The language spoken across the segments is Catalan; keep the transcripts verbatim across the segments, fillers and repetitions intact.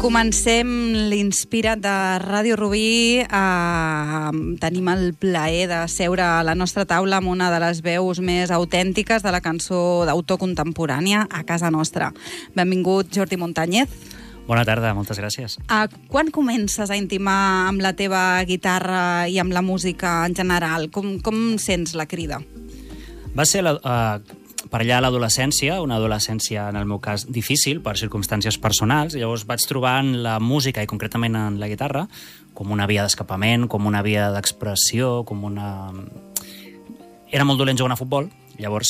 Comencem l'Inspira't de Ràdio Rubí. Eh, tenim el plaer de seure a la nostra taula amb una de les veus més autèntiques de la cançó d'autor contemporània a casa nostra. Benvingut, Jordi Montanyez. Bona tarda, moltes gràcies. Uh, quan comences a intimar amb la teva guitarra i amb la música en general? Com, com sents la crida? Va ser la, uh, per allà a l'adolescència, una adolescència, en el meu cas, difícil per circumstàncies personals. Llavors vaig trobar en la música, i concretament en la guitarra, com una via d'escapament, com una via d'expressió, com una... Era molt dolent jugar a futbol, llavors...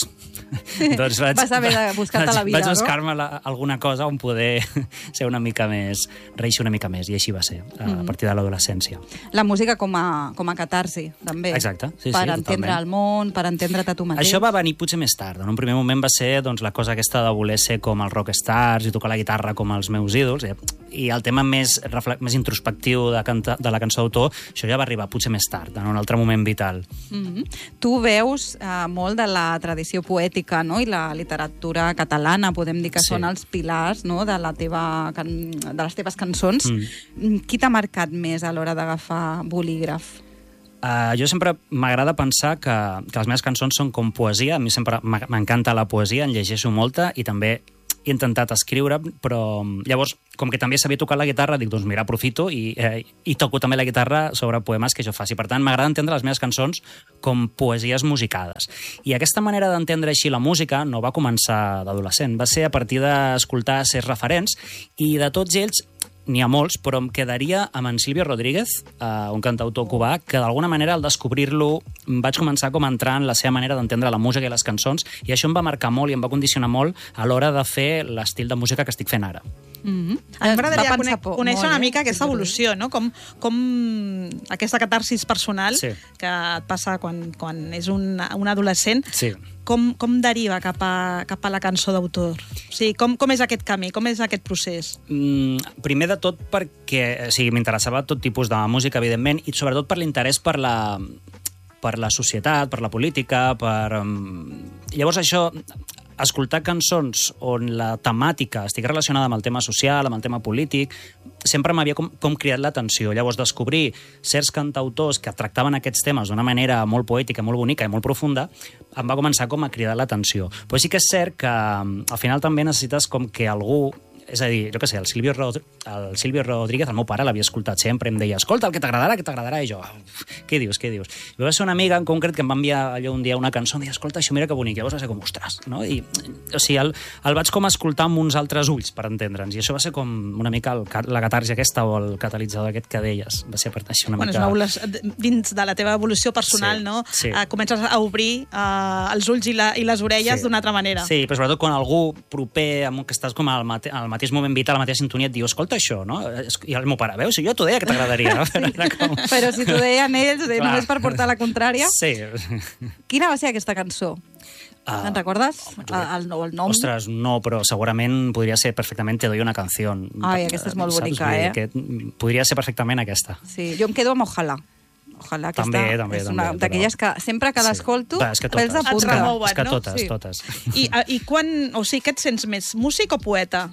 doncs vaig, Vas haver de buscar-te la vida, vaig no? Vaig buscar-me la, alguna cosa on poder ser una mica més, reeixir una mica més, i així va ser, a, mm-hmm. a partir de l'adolescència. La música com a, com a catarsi, també. Exacte, sí, per sí, entendre totalment. el món, per entendre't a tu mateix. Això va venir potser més tard. En un primer moment va ser doncs, la cosa aquesta de voler ser com els rockstars i tocar la guitarra com els meus ídols, i, i el tema més, més introspectiu de, canta, de la cançó d'autor, això ja va arribar potser més tard, en un altre moment vital. Mm-hmm. Tu veus eh, molt de la tradició poètica, no? I la literatura catalana, podem dir que sí. Són els pilars, no? de, la teva, de les teves cançons. Mm. Qui t'ha marcat més a l'hora d'agafar bolígraf? Uh, jo sempre m'agrada pensar que, que les meves cançons són com poesia. A mi sempre m'encanta la poesia, en llegeixo molta, i també he intentat escriure, però llavors, com que també sabia tocar la guitarra, dic, doncs mira, aprofito i, eh, i toco també la guitarra sobre poemes que jo faci. Per tant, m'agrada entendre les meves cançons com poesies musicades. I aquesta manera d'entendre així la música no va començar d'adolescent, va ser a partir d'escoltar certs referents, i de tots ells n'hi ha molts, però em quedaria amb en Silvio Rodríguez, uh, un cantautor cubà, que d'alguna manera al descobrir-lo vaig començar com a entrar en la seva manera d'entendre la música i les cançons, i això em va marcar molt i em va condicionar molt a l'hora de fer l'estil de música que estic fent ara. Mm-hmm. A mi m'agradaria conèixer, conèixer una mica aquesta evolució, no? Com, com aquesta catarsis personal sí. que et passa quan, quan és un, un adolescent, sí. com, com deriva cap a, cap a la cançó d'autor? O sigui, com, com és aquest camí, com és aquest procés? Mm, primer de tot perquè o sigui, m'interessava tot tipus de música, evidentment, i sobretot per l'interès per la, per la societat, per la política, per... Llavors això... escoltar cançons on la temàtica estigui relacionada amb el tema social, amb el tema polític, sempre m'havia com, com cridat l'atenció. Llavors, descobrir certs cantautors que tractaven aquests temes d'una manera molt poètica, molt bonica i molt profunda, em va començar com a cridar l'atenció. Però sí que és cert que al final també necessites com que algú... És a dir, jo què sé, el Silvio, Rod... el Silvio Rodríguez, el meu pare l'havia escoltat sempre, em deia, escolta, el que t'agradarà, el que t'agradarà, i jo, què dius, què dius? I va ser una amiga en concret que em va enviar allò un dia una cançó, em deia, escolta, això mira que bonic, llavors va ser com, ostres, no? I, o sigui, el, el vaig com escoltar amb uns altres ulls, per entendre'ns, i això va ser com una mica el, la catarsi aquesta o el catalitzador aquest que deies, va ser per així una bueno, mica... Bueno, dins de la teva evolució personal, sí, no? Sí. Uh, comences a obrir uh, els ulls i, la, i les orelles sí. d'una altra manera. Sí, però sobretot quan algú proper, amb que estàs com al, mate, al mateix moment vital, a la mateixa sintonia, et diu, escolta això, no? I el meu pare, veus? Jo t'ho deia que t'agradaria, no? Però, com... però si t'ho deien ells, Clar. només per portar la contrària... Sí. Quina va ser aquesta cançó? Uh, Te'n recordes? Home, el, el, el nom? Ostres, no, però segurament podria ser perfectament Te doy una canción. Ai, aquesta és molt bonica, Saps? eh? Que podria ser perfectament aquesta. Sí, jo em quedo amb Ojalà. Ojalà, aquesta també, també, és una d'aquelles que sempre que l'escolto sí. és que totes, els de punta. Remouen, és que no? totes, sí. totes. I, I quan, o sigui, què et sents més, músic o poeta?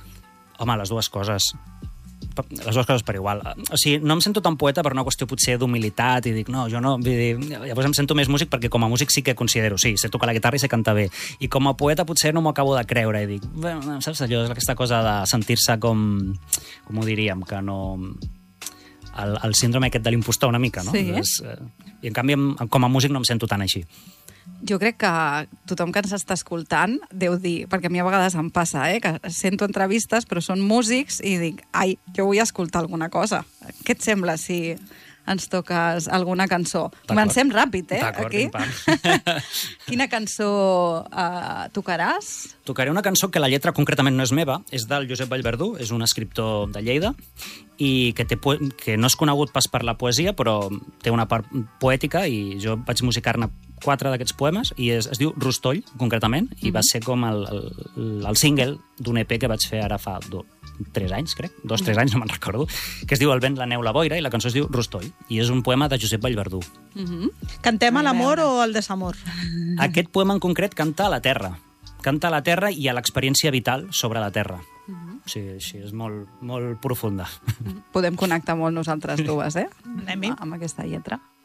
Home, les dues coses. Les dues coses per igual. O sigui, no em sento tan poeta per una qüestió potser d'humilitat i dic, no, jo no... Vull dir, llavors em sento més músic perquè com a músic sí que considero, sí, sé tocar la guitarra i sé cantar bé. I com a poeta potser no m'ho acabo de creure i dic, bueno, saps allò, és aquesta cosa de sentir-se com... Com ho diríem, que no... El, el síndrome aquest de l'impostor una mica, no? Sí, eh? És, I en canvi, com a músic no em sento tan així. Jo crec que tothom que ens està escoltant deu dir, perquè a mi a vegades em passa, eh, que sento entrevistes però són músics i dic, ai, jo vull escoltar alguna cosa. Què et sembla si ens toques alguna cançó? Comencem ràpid, eh, aquí. Quina cançó uh, tocaràs? Tocaré una cançó que la lletra concretament no és meva, és del Josep Vallverdú, és un escriptor de Lleida, i que, té, que no és conegut pas per la poesia, però té una part poètica, i jo vaig musicar-ne quatre d'aquests poemes, i es, es diu Rostoll, concretament, i mm-hmm. va ser com el, el, el single d'un E P que vaig fer ara fa do, tres anys, crec, dos, tres anys, no me'n recordo, que es diu El vent, la neu, la boira, i la cançó es diu Rostoll, i és un poema de Josep Vallverdú. Mm-hmm. Cantem a l'amor o al desamor? Aquest poema en concret canta a la terra, canta a la terra i a l'experiència vital sobre la terra. Mm-hmm. Sí, així, és molt, molt profunda. Podem connectar molt nosaltres dues, eh? Anem-hi. Amb aquesta lletra.